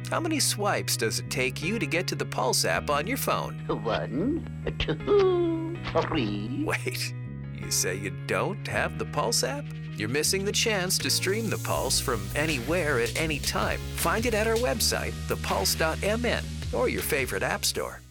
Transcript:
How many swipes does it take you to get to the Pulse app on your phone? 1, 2, 3. Wait, you say you don't have the Pulse app? You're missing the chance to stream the Pulse from anywhere at any time. Find it at our website, thepulse.mn, or your favorite app store.